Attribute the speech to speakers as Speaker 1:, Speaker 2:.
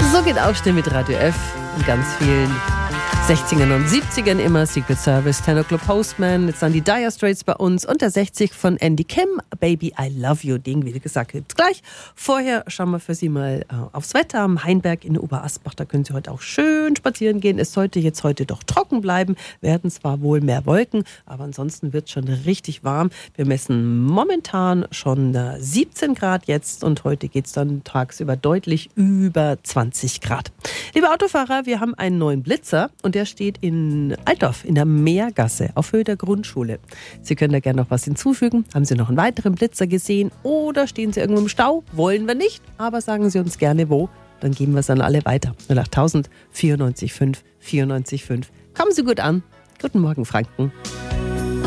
Speaker 1: So geht Aufstehen mit Radio F in ganz vielen 60ern und 70ern immer. Secret Service, 10 O'Clock Postman, jetzt dann die Dire Straits bei uns und der 60 von Andy Kim, Baby I Love You. Den, wie gesagt, gibt's gleich. Vorher schauen wir für Sie mal aufs Wetter am Hainberg in Oberasbach. Da können Sie heute auch schön spazieren gehen. Es sollte jetzt heute doch trocken bleiben. Werden zwar wohl mehr Wolken, aber ansonsten wird es schon richtig warm. Wir messen momentan schon 17 Grad jetzt und heute geht es dann tagsüber deutlich über 20 Grad. Liebe Autofahrer, wir haben einen neuen Blitzer und der steht in Altdorf in der Meergasse auf Höhe der Grundschule. Sie können da gerne noch was hinzufügen. Haben Sie noch einen weiteren Blitzer gesehen oder stehen Sie irgendwo im Stau? Wollen wir nicht, aber sagen Sie uns gerne wo. Dann geben wir es an alle weiter. 08000 94 5 94 5. Kommen Sie gut an. Guten Morgen, Franken.